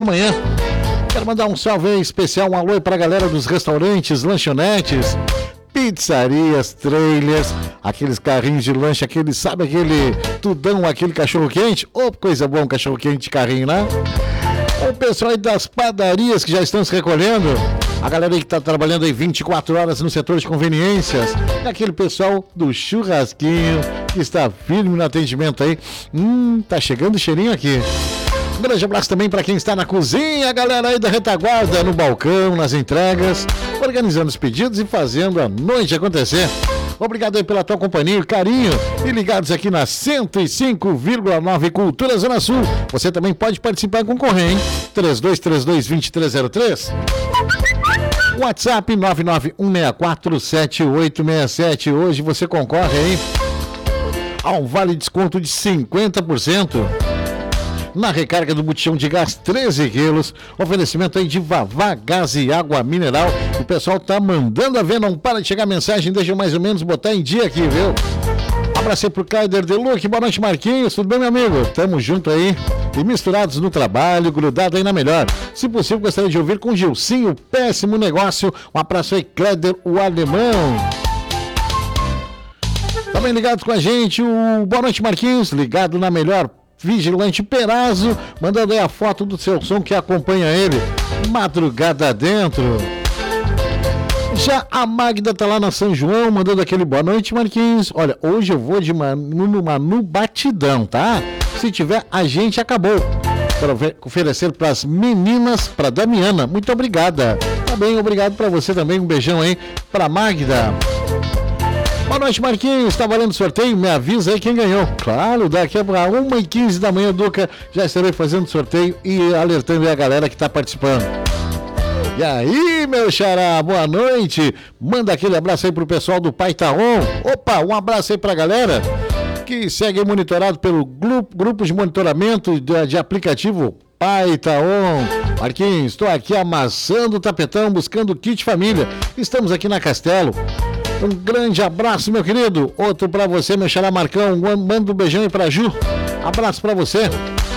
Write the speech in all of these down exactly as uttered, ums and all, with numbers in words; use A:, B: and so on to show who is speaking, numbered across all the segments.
A: manhã. Quero mandar um salve aí especial, um alô aí pra galera dos restaurantes, lanchonetes, pizzarias, trailers, aqueles carrinhos de lanche, aquele, sabe aquele tudão, aquele cachorro-quente? Ô, oh, coisa boa, um cachorro-quente de carrinho, né? O pessoal aí das padarias que já estão se recolhendo, a galera aí que tá trabalhando aí vinte e quatro horas no setor de conveniências, e aquele pessoal do churrasquinho que está firme no atendimento aí. Hum, tá chegando o cheirinho aqui. Um grande abraço também para quem está na cozinha, a galera aí da retaguarda, no balcão, nas entregas, organizando os pedidos e fazendo a noite acontecer. Obrigado aí pela tua companhia, carinho, e ligados aqui na cento e cinco vírgula nove Cultura Zona Sul. Você também pode participar e concorrer, hein? três dois três dois, dois três zero três. WhatsApp nove nove um seis quatro sete oito seis sete. Hoje você concorre aí a um vale desconto de cinquenta por cento na recarga do botijão de gás treze quilos, oferecimento aí de Vavá Gás e Água Mineral. O pessoal tá mandando a ver, não para de chegar mensagem, deixa eu mais ou menos botar em dia aqui, viu? Abraço aí pro Caider Deluque, boa noite Marquinhos, tudo bem meu amigo? Tamo junto aí e misturados no trabalho, grudado aí na melhor. Se possível, gostaria de ouvir com Gilcinho, péssimo negócio. Um abraço aí, Cléder, o alemão. Também ligados com a gente, o boa noite Marquinhos, ligado na melhor. Vigilante Perazzo, mandando aí a foto do seu som que acompanha ele, madrugada dentro. Já a Magda tá lá na São João, mandando aquele boa noite, Marquinhos. Olha, hoje eu vou de Manu no Manu Batidão, tá? Se tiver, a gente acabou. Para oferecer para as meninas, para Damiana. Muito obrigada. Tá bem, obrigado para você também. Um beijão aí para Magda. Boa noite, Marquinhos. Está valendo sorteio? Me avisa aí quem ganhou. Claro, daqui a uma e quinze da manhã, Duca, já estarei fazendo sorteio e alertando aí a galera que está participando. E aí, meu xará, boa noite. Manda aquele abraço aí pro pessoal do Pai Taon. Opa, um abraço aí pra galera que segue monitorado pelo grupo, grupo de monitoramento de, de aplicativo Pai Taon. Marquinhos, estou aqui amassando o tapetão, buscando o kit família. Estamos aqui na Castelo. Um grande abraço, meu querido. Outro pra você, meu xará Marcão. Manda um beijão aí pra Ju. Abraço pra você.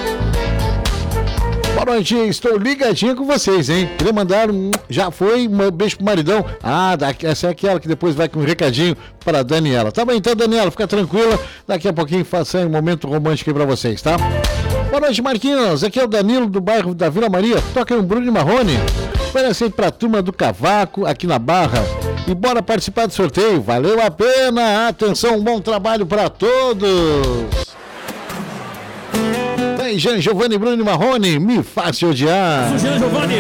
A: Boa noite, estou ligadinho com vocês, hein? Queria mandar um... Já foi um beijo pro maridão. Ah, essa é aquela que depois vai com um recadinho pra Daniela. Tá bem, então, Daniela, fica tranquila. Daqui a pouquinho faça um momento romântico aí pra vocês, tá? Boa noite, Marquinhos. Aqui é o Danilo do bairro da Vila Maria. Toca aí um Bruno Marrone. Oferece aí pra turma do Cavaco, aqui na Barra. E bora participar do sorteio. Valeu a pena. Atenção, um bom trabalho pra todos. Jean Giovanni Bruno Marrone, me faça odiar.
B: Jean Giovanni